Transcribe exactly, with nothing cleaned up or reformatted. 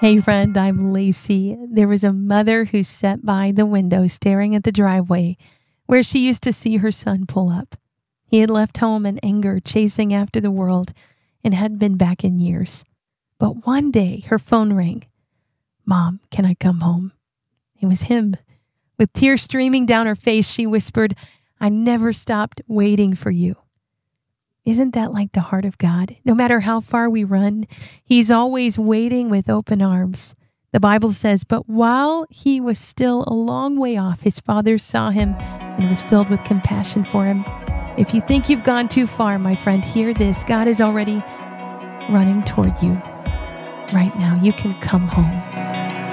Hey friend, I'm Lacey. There was a mother who sat by the window staring at the driveway where she used to see her son pull up. He had left home in anger, chasing after the world, and hadn't been back in years. But one day her phone rang. "Mom, can I come home?" It was him. With tears streaming down her face, she whispered, "I never stopped waiting for you." Isn't that like the heart of God? No matter how far we run, He's always waiting with open arms. The Bible says, "But while he was still a long way off, his father saw him and was filled with compassion for him." If you think you've gone too far, my friend, hear this. God is already running toward you. Right now, you can come home.